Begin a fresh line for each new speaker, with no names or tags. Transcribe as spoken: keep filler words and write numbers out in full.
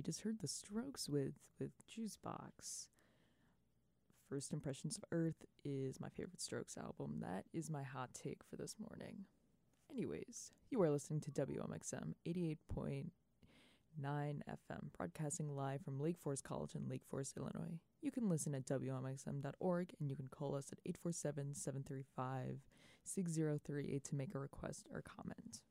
we just heard The Strokes with with Juicebox. First Impressions of Earth is my favorite Strokes album. That is my hot take for this morning. Anyways, you are listening to W M X M eighty-eight point nine F M, broadcasting live from Lake Forest College in Lake Forest, Illinois. You can listen at W M X M dot org, and you can call us at eight four seven, seven three five, six zero three eight to make a request or comment.